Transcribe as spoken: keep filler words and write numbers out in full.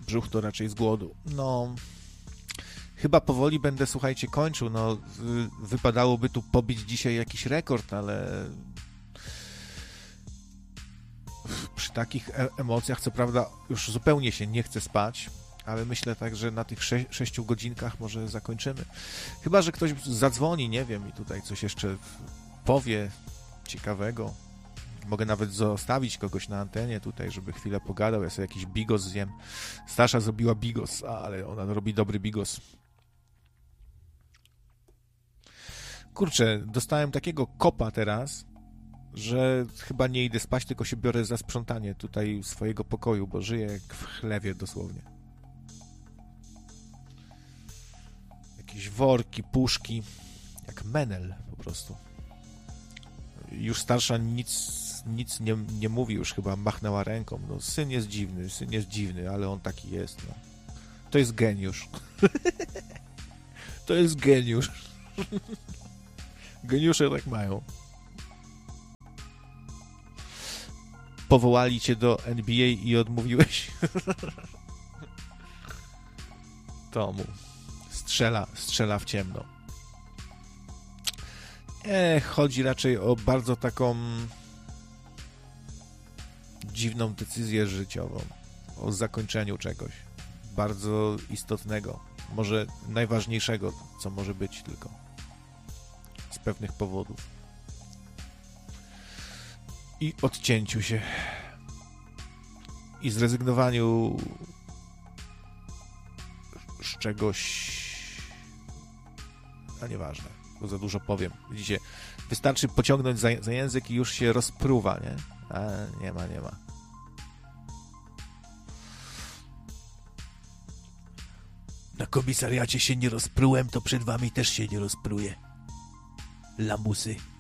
brzuch to raczej z głodu. No, chyba powoli będę, słuchajcie, kończył. No, wypadałoby tu pobić dzisiaj jakiś rekord, ale przy takich e- emocjach, co prawda, już zupełnie się nie chce spać, ale myślę tak, że na tych sze- sześciu godzinkach może zakończymy. Chyba że ktoś zadzwoni, nie wiem, i tutaj coś jeszcze powie ciekawego. Mogę nawet zostawić kogoś na antenie tutaj, żeby chwilę pogadał. Ja sobie jakiś bigos zjem. Stasza zrobiła bigos, ale ona robi dobry bigos. Kurczę, dostałem takiego kopa teraz, że chyba nie idę spać, tylko się biorę za sprzątanie tutaj swojego pokoju, bo żyję jak w chlewie dosłownie. Jakieś worki, puszki, jak menel po prostu. Już starsza nic, nic nie, nie mówi, już chyba machnęła ręką. No, syn jest dziwny, syn jest dziwny, ale on taki jest. No. To jest geniusz. To jest geniusz. Geniusze tak mają. Powołali cię do N B A i odmówiłeś. Tomu. Strzela, strzela w ciemno. E, chodzi raczej o bardzo taką dziwną decyzję życiową. O zakończeniu czegoś. Bardzo istotnego. Może najważniejszego, co może być tylko. Z pewnych powodów. I odcięciu się. I zrezygnowaniu z czegoś. A nieważne, bo za dużo powiem. Widzicie, wystarczy pociągnąć za, za język i już się rozpruwa, nie? A nie ma, nie ma. Na komisariacie się nie rozprułem, to przed wami też się nie rozpruję. Lamusy.